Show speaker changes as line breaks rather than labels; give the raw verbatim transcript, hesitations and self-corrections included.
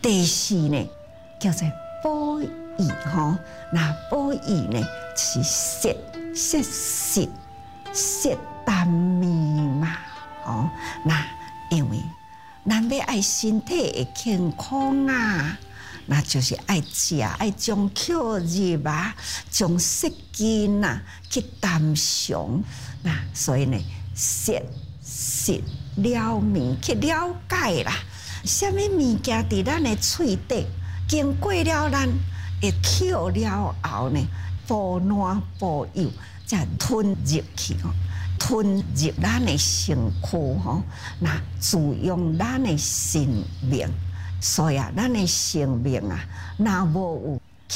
第四呢，叫做补益吼。那补益呢是摄摄食摄啖味嘛，哦，那因为咱要爱身体的健康啊，那就是爱食，爱将口入啊，将色根啊去淡详。那所以呢，摄食了面去了解啦，什么物件伫咱的喙底经过了咱的口了后呢，补暖补油，才吞入去哦。吞入咱的身躯吼，那滋养咱的生命。所以啊，咱的生命啊，若无有